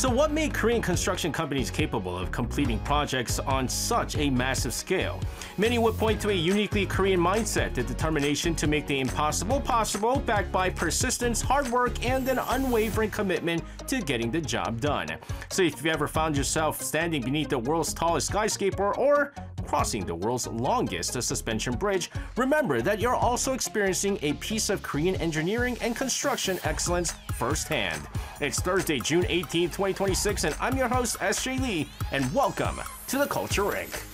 So what made Korean construction companies capable of completing projects on such a massive scale? Many would point to a uniquely Korean mindset, the determination to make the impossible possible, backed by persistence, hard work, and an unwavering commitment to getting the job done. So if you ever found yourself standing beneath the world's tallest skyscraper or crossing the world's longest suspension bridge, remember that you're also experiencing a piece of Korean engineering and construction excellence firsthand. It's Thursday, June 18, 2026, and I'm your host, SJ Lee, and welcome to the Culture Inc.